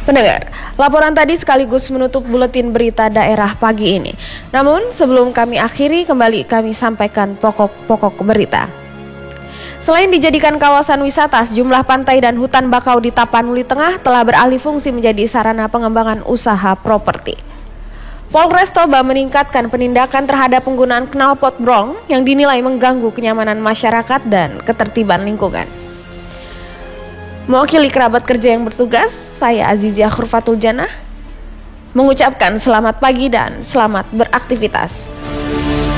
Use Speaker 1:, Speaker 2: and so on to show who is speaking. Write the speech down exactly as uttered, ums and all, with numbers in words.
Speaker 1: Pendengar, laporan tadi sekaligus menutup buletin berita daerah pagi ini. Namun sebelum kami akhiri, kembali kami sampaikan pokok-pokok berita. Selain dijadikan kawasan wisata, sejumlah pantai dan hutan bakau di Tapanuli Tengah telah beralih fungsi menjadi sarana pengembangan usaha properti. Polres Toba meningkatkan penindakan terhadap penggunaan knalpot brong yang dinilai mengganggu kenyamanan masyarakat dan ketertiban lingkungan. Mewakili kerabat kerja yang bertugas, saya Azizia Khurfatul Janah mengucapkan selamat pagi dan selamat beraktivitas.